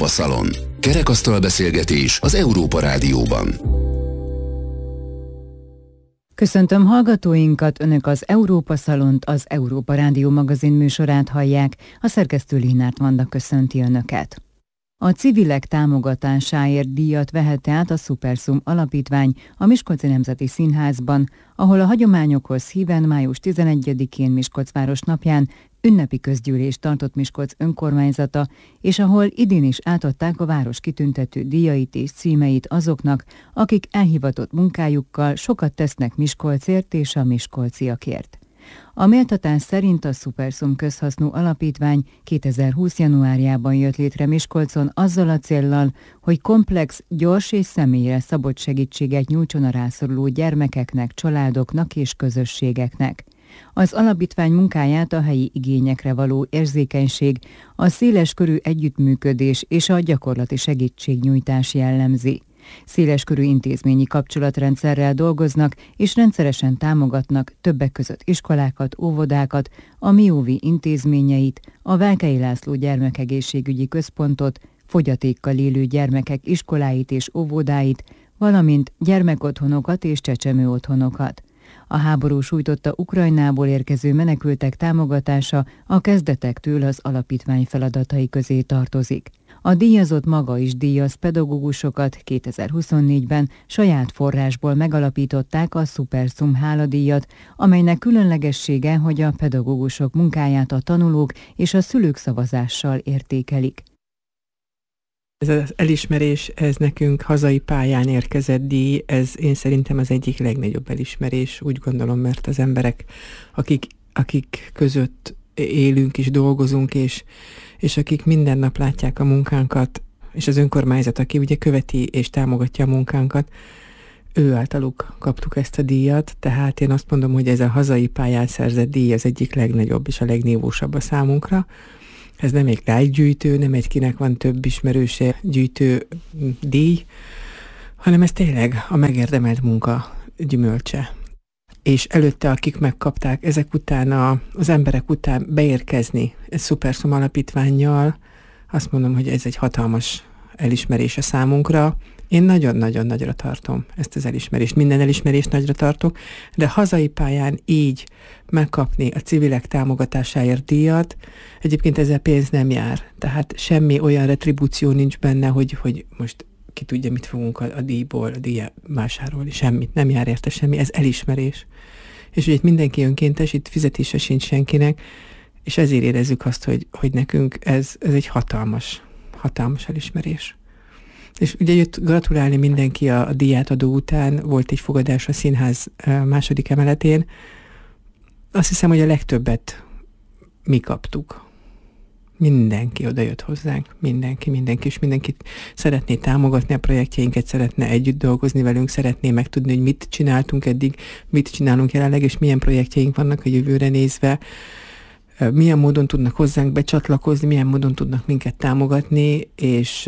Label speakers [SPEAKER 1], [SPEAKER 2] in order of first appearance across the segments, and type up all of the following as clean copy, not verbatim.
[SPEAKER 1] Európa Szalon. Kerekasztal beszélgetés az Európa Rádióban.
[SPEAKER 2] Köszöntöm hallgatóinkat, Önök az Európa Szalont, az Európa Rádió magazin műsorát hallják, a szerkesztő Lénárt Vanda köszönti Önöket. A civilek támogatásáért díjat vehette át a Superszum Alapítvány a Miskolci Nemzeti Színházban, ahol a hagyományokhoz híven május 11-én Miskolcváros napján ünnepi közgyűlést tartott Miskolc önkormányzata, és ahol idén is átadták a város kitüntető díjait és címeit azoknak, akik elhivatott munkájukkal sokat tesznek Miskolcért és a miskolciakért. A méltatás szerint a Superszum közhasznú alapítvány 2020. januárjában jött létre Miskolcon azzal a céllal, hogy komplex, gyors és személyre szabott segítséget nyújtson a rászoruló gyermekeknek, családoknak és közösségeknek. Az alapítvány munkáját a helyi igényekre való érzékenység, a széleskörű együttműködés és a gyakorlati segítségnyújtás jellemzi. Széleskörű intézményi kapcsolatrendszerrel dolgoznak és rendszeresen támogatnak többek között iskolákat, óvodákat, a MIOVI intézményeit, a Velkei László Gyermekegészségügyi Központot, fogyatékkal élő gyermekek iskoláit és óvodáit, valamint gyermekotthonokat és csecsemőotthonokat. A háború sújtotta Ukrajnából érkező menekültek támogatása a kezdetektől az alapítvány feladatai közé tartozik. A díjazott maga is díjaz pedagógusokat, 2024-ben saját forrásból megalapították a Superszum háladíjat, amelynek különlegessége, hogy a pedagógusok munkáját a tanulók és a szülők szavazással értékelik.
[SPEAKER 3] Ez az elismerés, ez nekünk hazai pályán érkezett díj, ez én szerintem az egyik legnagyobb elismerés, úgy gondolom, mert az emberek, akik között élünk és dolgozunk, és akik minden nap látják a munkánkat, és az önkormányzat, aki ugye követi és támogatja a munkánkat, ő általuk kaptuk ezt a díjat, tehát én azt mondom, hogy ez a hazai pályán szerzett díj az egyik legnagyobb és a legnívósabb a számunkra. Ez nem egy lájkgyűjtő, nem egy kinek van több ismerőse gyűjtő díj, hanem ez tényleg a megérdemelt munka gyümölcse. És előtte, akik megkapták, ezek után az emberek után beérkezni egy Superszum alapítvánnyal, azt mondom, hogy ez egy hatalmas elismerés a számunkra. Én nagyon-nagyon nagyra tartom ezt az elismerést. Minden elismerést nagyra tartok, de hazai pályán így megkapni a civilek támogatásáért díjat, egyébként ezzel pénz nem jár. Tehát semmi olyan retribúció nincs benne, hogy most ki tudja, mit fogunk a díjból, a díj vásárolni. Semmit, nem jár érte semmi, ez elismerés. És ugye itt mindenki önkéntes, itt fizetése sincs senkinek, és ezért érezzük azt, hogy nekünk ez egy hatalmas elismerés. És ugye jött gratulálni mindenki a díjátadó után, volt egy fogadás a színház második emeletén. Azt hiszem, hogy a legtöbbet mi kaptuk. Mindenki oda jött hozzánk, mindenki, és mindenki szeretné támogatni a projektjeinket, szeretne együtt dolgozni velünk, szeretné megtudni, hogy mit csináltunk eddig, mit csinálunk jelenleg, és milyen projektjeink vannak a jövőre nézve, milyen módon tudnak hozzánk becsatlakozni, milyen módon tudnak minket támogatni, és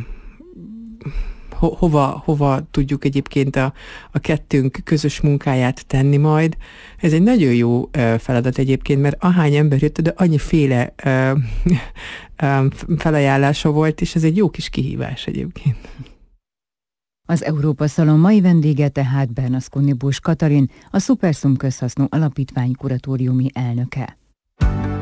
[SPEAKER 3] hova tudjuk egyébként a kettőnk közös munkáját tenni majd. Ez egy nagyon jó feladat egyébként, mert ahány ember jött, de annyiféle felajánlása volt, és ez egy jó kis kihívás egyébként.
[SPEAKER 2] Az Európa Szalon mai vendége tehát Bernasconi Busch Katalin, a Superszum közhasznú alapítvány kuratóriumi elnöke.